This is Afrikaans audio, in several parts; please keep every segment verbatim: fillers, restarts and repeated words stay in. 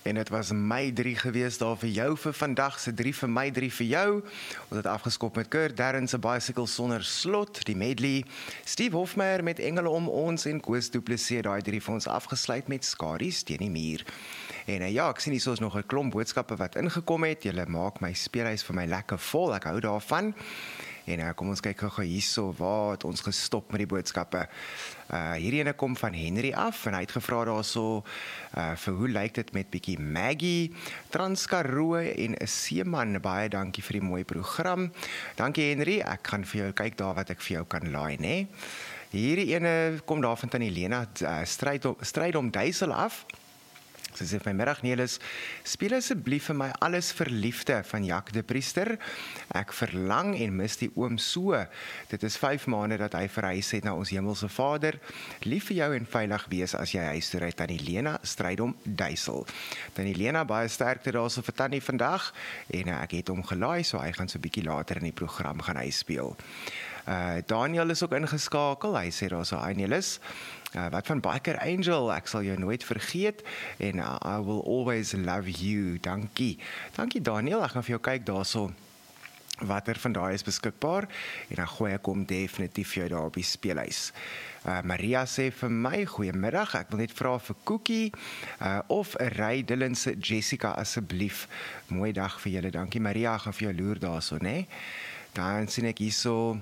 En het was my drie gewees daar vir jou vir vandag, se drie vir my drie vir jou. Ons het afgeskop met Kurt Darren se Bicycle sonder slot, die medley. Steve Hofmeyer met Engele om ons en Koos Du Plessis daai drie vir ons afgesluit met Skaries teen die muur. En uh, ja, ek sien hier so is nog 'n klomp boodskappe wat ingekom het. Julle maak my speelhuis vir my lekker vol. Ek hou daarvan. En uh, kom ons kyk gou hierso waar het ons gestop met die boodskappe. Uh, hierdie ene kom van Henry af en hy het gevra daarso uh, vir hoe lyk dit met bietjie Maggie, Transkaroo en 'n seeman. Baie dankie vir die mooi program. Dankie Henry, ek gaan vir jou kyk daar wat ek vir jou kan laai, né? Hierdie ene kom daar van Tannie Lena, uh, stryd om stryd om duisel af. Sy sê my middag Nelis, speel asseblief vir my Alles vir Liefde van Jak de Priester. Ek verlang en mis die oom so. Dit is vyf maande dat hy verhuis het na ons hemelse Vader. Lief vir jou en veilig wees as jy huis toe ry. Tannie Lena, stryd om duisel. Tannie Lena, baie sterkte daarso vir Tannie vandag en uh, ek het hom gelaai, so hy gaan so bietjie later in die program gaan hy speel. Uh, Daniel is ook ingeskakel, hy sê daar so Anielis, uh, wat van Biker Angel, ek sal jou nooit vergeet, en uh, I will always love you, dankie. Dankie Daniel, ek gaan vir jou kyk daar so, wat er van daai is beskikbaar, en dan gooi ek hom definitief jou daar op die speelhuis. Uh, Maria sê vir my, goeiemiddag, ek wil net vra vir Cookie, uh, of Ray Dillon se Jessica asseblief. Mooi dag vir julle, dankie Maria, ek gaan vir jou loer daar so, né? Dan sien ek hier so,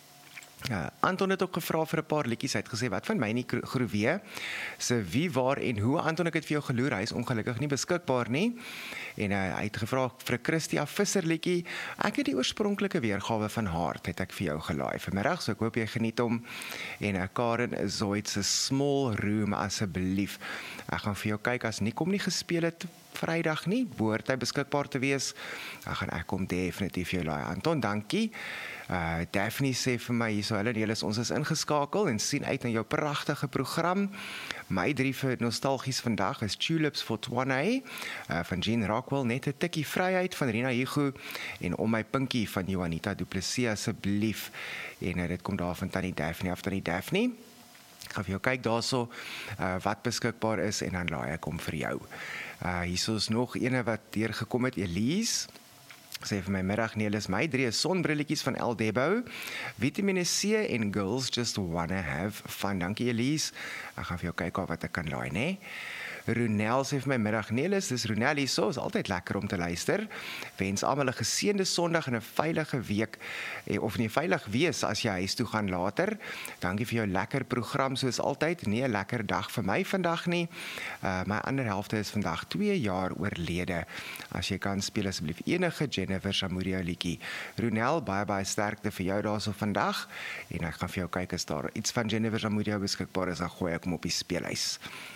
Uh, Anton het ook gevra vir 'n paar liedjies. Hy het gesê wat van my nie Groewee se wie, waar en hoe. Anton, ek het vir jou geloer, hy is ongelukkig nie beskikbaar nie. En uh, hy het gevra vir 'n Christia Visser liedjie. Ek het die oorspronklike weergawe van Hart het ek vir jou gelaai vanmiddag, so ek hoop jy geniet hom. En uh, Karen Zoid se Small Room asseblief. Ek gaan vir jou kyk as Nikom nie gespeel het Vrydag nie, behoort hy beskikbaar te wees. Dan gaan ek hom definitief jou laai. Anton, dankie. Uh, Daphne sê vir my, hierso hulle, julle is ons is ingeskakel en sien uit na jou pragtige program. My drie vir nostalgies vandag is Tulips for Twanay, uh, van Jean Rockwell, net 'n tikkie vryheid van Rina Hugo en Om my pinkie van Juanita Du Plessis asseblief. En uh, dit kom daar van Tannie Daphne af, Tannie Daphne. Ek gaan vir jou kyk daarso uh, wat beskikbaar is en dan laai ek hom vir jou. Uh, hierso is nog ene wat deurgekom het, Elise. Sê vir my middag, Nelis, my drie sonbrilletjies van El Debo, Vitamine C en Girls Just Wanna Have Fun. Dankie Elise, ek gaan vir jou kyk wat ek kan laai, né? Ronel sê vir my middag, Nelis, dis Ronel hier so, is altyd lekker om te luister. Wens almal 'n geseënde Sondag en 'n veilige week, of nie veilig wees as jy huis toe gaan later. Dankie vir jou lekker program soos altyd, nie 'n lekker dag vir my vandag nie. Uh, my ander helfte is vandag twee jaar oorlede. As jy kan speel asseblief enige Jennifer Samudio liedjie. Ronel, baie baie sterkte vir jou daarso vandag, en ek gaan vir jou kyk as daar iets van Jennifer Samudio beskikbaar is, dan gooi ek hom op die speelhuis.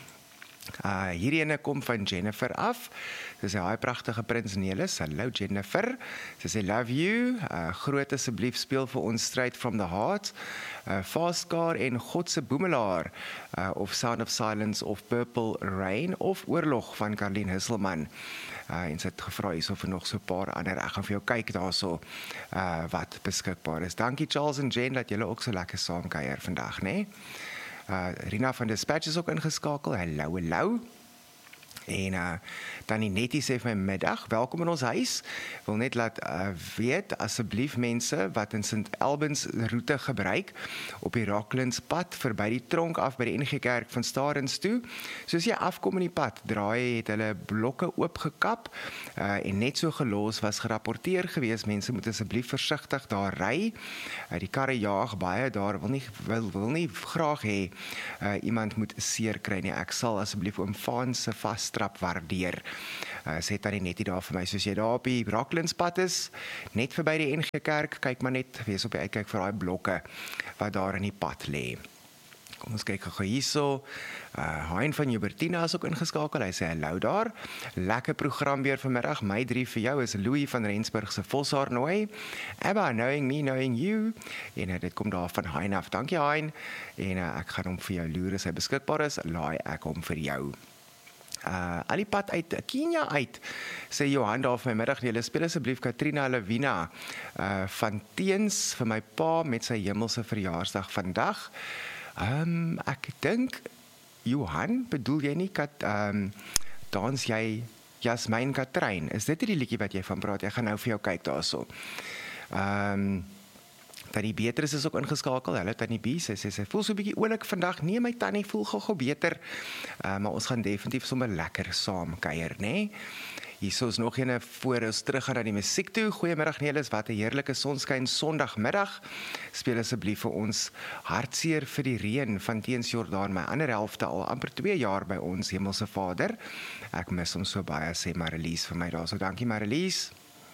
Uh, hierdie ene kom van Jennifer af. Sy sê, hi pragtige Prins Nelis, hallo Jennifer. Sy sê, love you, uh, groot asseblief speel vir ons Straight from the Heart, uh, Fast Car en Godse Boemelaar, uh, of Sound of Silence, of Purple Rain, of Oorlog van Carlien Husselman. Uh, en sy het gevra hierso vir nog so 'n paar ander. Ek gaan vir jou kyk daarso uh, wat beskikbaar is. Dankie Charles en Jen dat julle ook so lekker saamkuier vandag, né? Uh, Rina van Dispatch is ook ingeskakel, hallo, hallo. En uh, Tannie Nettie sê vir my middag, welkom in ons huis. Wil net laat uh, weet, asseblief mense wat in Sint Albans roete gebruik, op die Rocklands pad, verby die tronk af by die N G Kerk van Starens toe. Soos jy afkom in die pad, draai het hulle blokke oopgekap, uh, en net so gelos was gerapporteer gewees, mense moet asseblief versigtig daar ry. Uh, die karre jaag baie daar, wil nie, wil, wil nie graag hê, uh, iemand moet seer kry nie. Ek sal asseblief oom Vaan se vas trap waardeer. Uh, sê Tannie Nettie daar vir my, soos jy daar op die Rocklandspad is, net verby die N G Kerk, kyk maar net, wees op die uitkyk vir daai blokke, wat daar in die pad lê. Kom ons kyk gou hierso. Uh, Hein van Jubertina is ook ingeskakel, hy sê hallo daar, lekker program weer vanmiddag, my drie vir jou is Louis van Rensburg se Voshaarnooi, Abba, Knowing Me, Knowing You, en uh, dit kom daar van Hein af, dankie Hein, en uh, ek gaan hom vir jou loer, as hy beskikbaar is, laai ek hom vir jou. Uh, al die pad uit Kenia uit, sê Johan daar vir my middag, julle speel asseblief Katrina Lawina uh, van Teens vir my pa met sy hemelse verjaarsdag vandag. Um, ek dink, Johan, bedoel jy nie, kat, um, dans jy Jasmijn Katrein, is dit die liedjie wat jy van praat? Ek gaan nou vir jou kyk daarso. Ehm um, Tannie Beatrice is ook ingeskakel. Hallo Tannie B, sy sê sy voel so 'n bietjie oulik vandag. Nee, my tannie voel gou-gou beter. Uh, maar ons gaan definitief sommer lekker saam kuier, né? Nee? Hier is nog een voor ons terug gaan na die musiek toe. Goeiemiddag Nelis, wat 'n heerlike sonskyn Sondagmiddag. Speel asseblief vir ons Hartseer vir die reën van Teens Jordaan, my ander helfte al amper twee jaar by ons Hemelse Vader. Ek mis hom so baie, sê Marilies vir my daar. So dankie Marilies.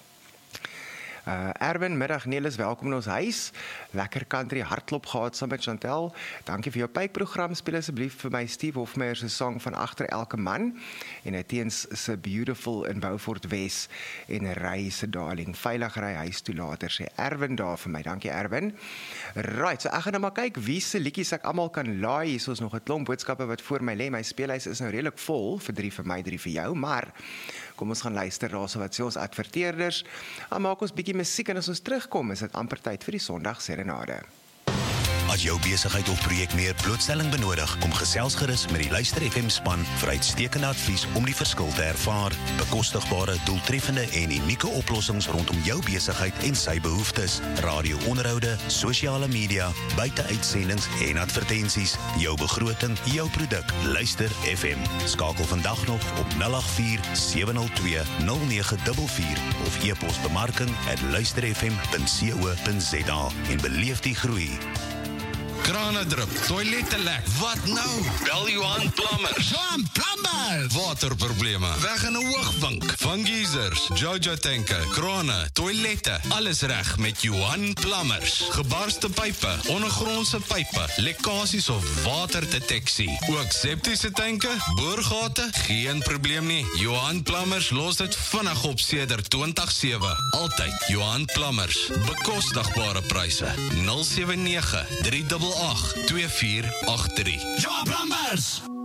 Uh, Erwin, middag Nelis, welkom in ons huis. Lekker country hardloop gehad saam met Chantel. Dankie vir jou pypprogram. Speel asseblief vir my Steve Hofmeyer se sang van Agter elke man en hy teens se Beautiful in Beaufort Wes en 'n ry se darling. Veilig ry huis toe later, sê Erwin daar vir my. Dankie Erwin. Right, so ek gaan nou maar kyk wie se liedjies ek almal kan laai. Hier is nog 'n klomp boodskappe wat voor my lê. My speellys is nou redelik vol vir drie vir my, drie vir jou, maar kom ons gaan luister daarso wat sê ons adverteerders. Dan maak ons bietjie musiek en as ons terugkom, is dit amper tyd vir die Sondag Serenade. As jou besigheid of projek meer blootstelling benodig, kom gesels gerus met die Luister F M span vir uitstekende advies om die verskil te ervaar. Bekostigbare, doeltreffende en unieke oplossings rondom jou besigheid en sy behoeftes. Radio-onderhoude, sosiale media, buiteuitsendings en advertensies. Jou begroting, jou produk. Luister F M. Skakel vandag nog op nul agt vier sewe nul twee nul nege vier vier of e-pos bemarking at luisterfm punt co punt za en beleef die groei. Krane drup, toilette lek. Wat nou? Bel Johan Plumbers. Johan Plumbers! Waterprobleme, weg in 'n hoogwink. Van geysers, Jojo tanke, krane, toilette, alles reg met Johan Plumbers. Gebarste pype, ondergrondse pype, lekkasies of waterdeteksie. Ook septiese tanke, boorgate, geen probleem nie. Johan Plumbers los dit vinnig op sedert twintig sewe. Altyd Johan Plumbers. Bekostigbare pryse. nul sewe nege drie agt agt twee vier agt drie. Johan Plumbers!